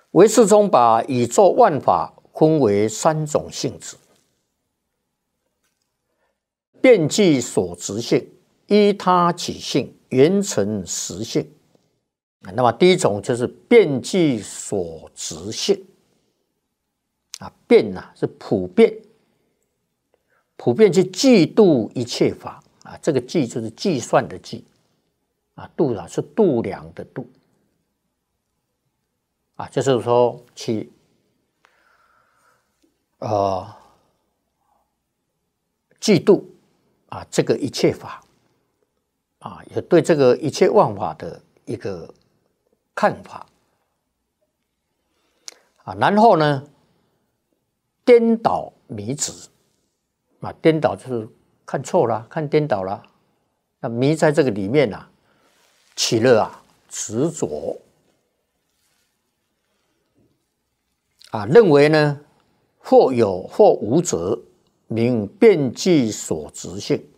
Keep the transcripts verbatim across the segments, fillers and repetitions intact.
唯识中把宇宙万法分为三种性质：遍计所执性、依他起性、缘成实性。那么第一种就是遍计所执性啊，遍呐、啊、是普遍，普遍去计度一切法啊，这个计就是计算的计啊，度啊是度量的度啊，就是说去呃计度啊这个一切法啊，也对这个一切万法的一个看法啊，然后呢，颠倒迷执啊，颠倒就是看错了，看颠倒了，那迷在这个里面啊，起了啊执着啊，认为呢或有或无者，名遍计所执性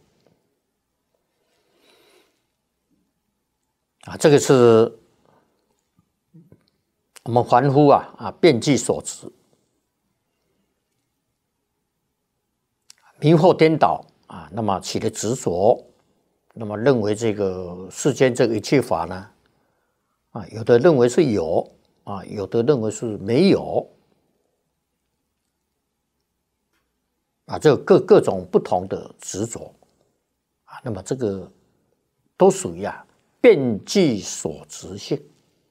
啊，这个是我们凡夫啊啊遍计所执，迷惑颠倒啊，那么起了执着，那么认为这个世间这个一切法呢，啊，有的认为是有啊，有的认为是没有啊，这各各种不同的执着啊，那么这个都属于啊遍计所执性。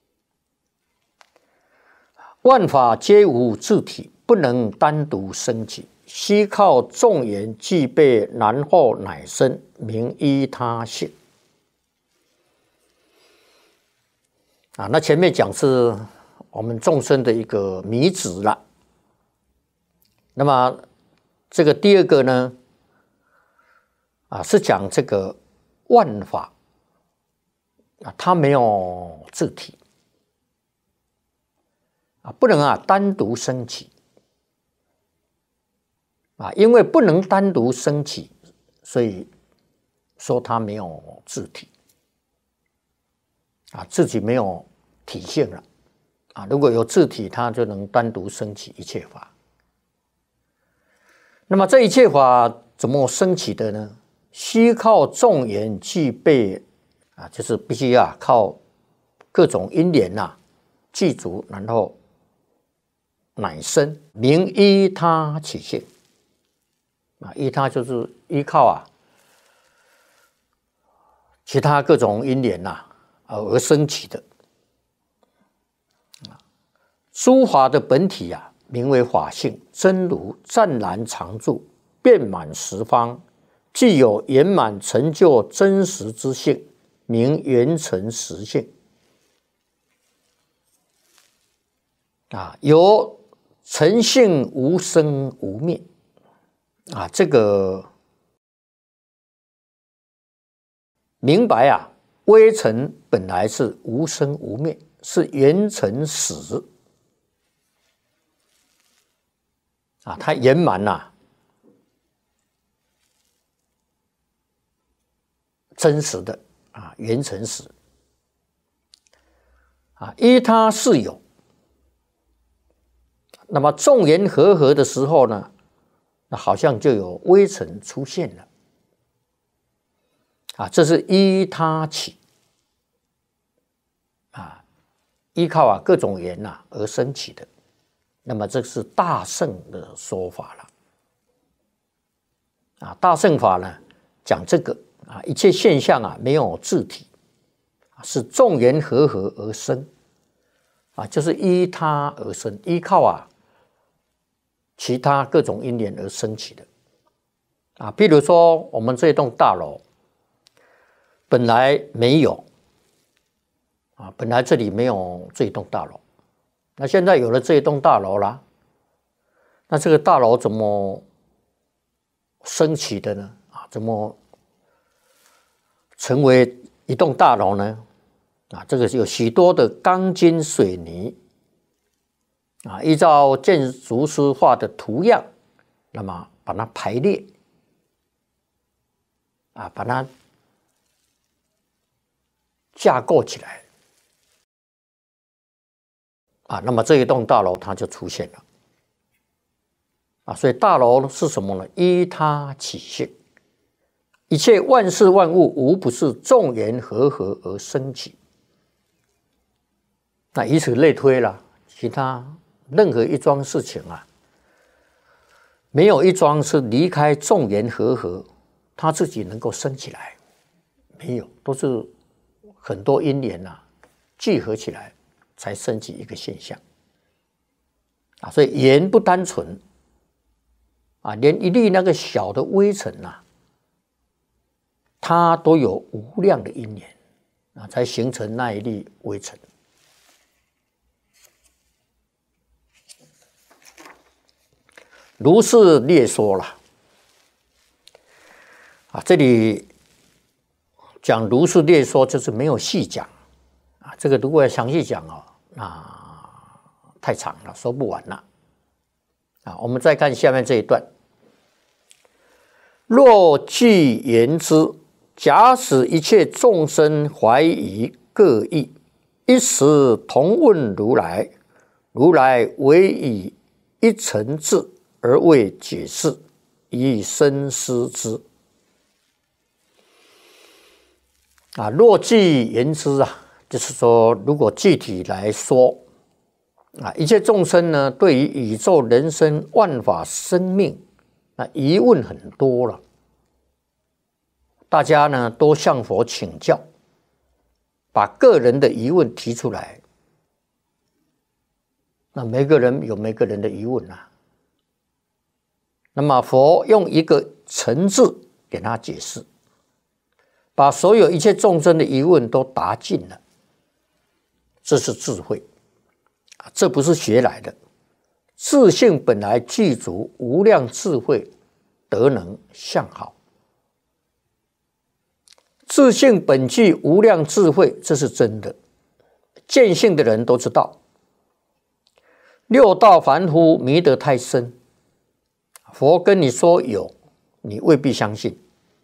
万法皆无自体，不能单独生起，悉靠众缘具备，然后乃生，名依他性。啊，那前面讲是我们众生的一个迷执了。那么这个第二个呢，啊，是讲这个万法啊，它没有自体。啊，不能啊单独升起啊，因为不能单独升起，所以说它没有自体啊，自己没有体性了啊。如果有自体，它就能单独升起一切法。那么这一切法怎么升起的呢？悉靠众缘具备啊，就是必须啊靠各种因缘呐具足，然后乃生，名依他起性啊，依他就是依靠啊其他各种因缘呐而升起的。诸法的本体啊，名为法性，真如湛然常住，遍满十方，具有圆满成就真实之性，名圆成实性啊，有成性无生无灭啊，这个明白啊，微尘本来是无生无灭，是圆成实啊，它圆满呐、啊，真实的啊，圆成实啊，依它是有。那么众缘和合的时候呢，那好像就有微尘出现了啊，这是依他起啊，依靠啊各种缘呐、啊、而生起的。那么这是大乘的说法了啊，大乘法呢讲这个啊，一切现象啊没有自体，是众缘和合而生啊，就是依他而生，依靠啊其他各种因缘而生起的啊，譬如说我们这栋大楼本来没有啊，本来这里没有这栋大楼，那现在有了这栋大楼啦，那这个大楼怎么升起的呢？啊，怎么成为一栋大楼呢？啊，这个有许多的钢筋水泥啊，依照建筑师画的图样，那么把它排列啊，把它架构起来啊，那么这一栋大楼它就出现了啊，所以大楼是什么呢？依他起性，一切万事万物无不是众缘和合而生起。那以此类推了，其他任何一桩事情啊，没有一桩是离开众缘和合，它自己能够升起来，没有，都是很多因缘啊聚合起来才升起一个现象啊。所以缘不单纯啊，连一粒那个小的微尘啊，它都有无量的因缘啊，才形成那一粒微尘。如是列说了啊，这里讲如是列说，就是没有细讲啊。这个如果要详细讲哦，那太长了，说不完了啊。我们再看下面这一段：若据言之，假使一切众生怀疑各异，一时同问如来，如来唯以一诚志而为解释，以深思之。啊，若据言之啊，就是说，如果具体来说啊，一切众生呢，对于宇宙人生万法生命，那疑问很多了。大家呢都向佛请教，把个人的疑问提出来。那每个人有每个人的疑问啊。那么佛用一个诚字给他解释，把所有一切众生的疑问都答尽了，这是智慧啊，这不是学来的。自性本来具足无量智慧，德能相好。自性本具无量智慧，这是真的，见性的人都知道。六道凡夫迷得太深，佛跟你说有，你未必相信。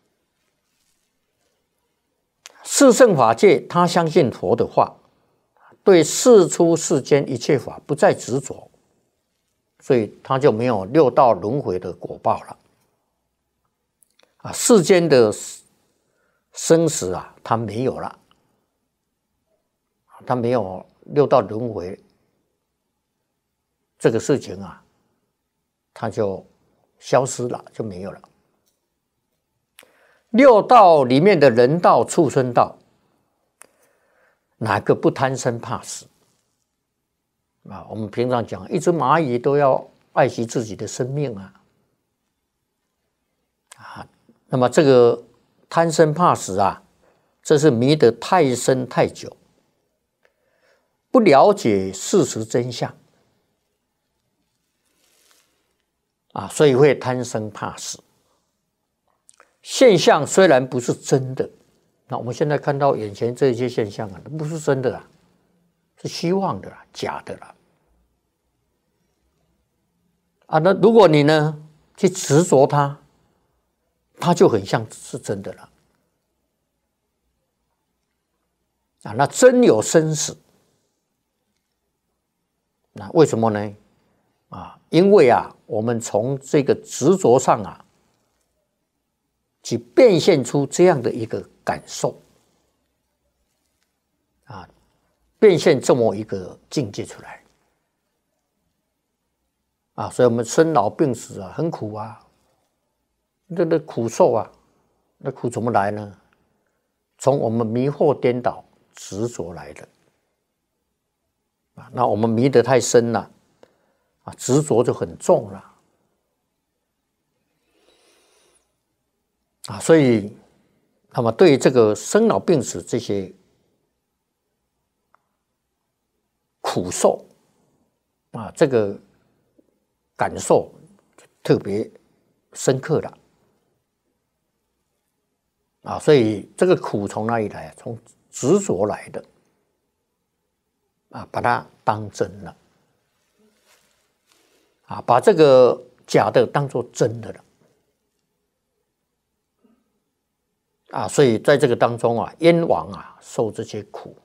四圣法界，他相信佛的话，对世出世间一切法不再执着，所以他就没有六道轮回的果报了。啊，世间的生死啊，他没有了，他没有六道轮回这个事情啊，他就消失了，就没有了。六道里面的人道、畜生道，哪个不贪生怕死啊？我们平常讲，一只蚂蚁都要爱惜自己的生命啊。啊，那么这个贪生怕死啊，这是迷得太深太久，不了解事实真相啊，所以会贪生怕死。现象虽然不是真的，那我们现在看到眼前这些现象啊，都不是真的啦，是虚妄的啦，假的啦。啊，那如果你呢去执着它，它就很像是真的了。啊，那真有生死，那为什么呢？啊，因为啊，我们从这个执着上啊，去变现出这样的一个感受，啊，变现这么一个境界出来，啊，所以我们生老病死啊，很苦啊，这个苦受啊，那苦怎么来呢？从我们迷惑颠倒执着来的，啊，那我们迷得太深了，啊，执着就很重了。啊，所以，那么对于这个生老病死这些苦受啊，这个感受特别深刻了啊，所以这个苦从哪里来？从执着来的啊，把它当真了啊，把这个假的当作真的了。啊，所以在这个当中啊，冤枉啊，受这些苦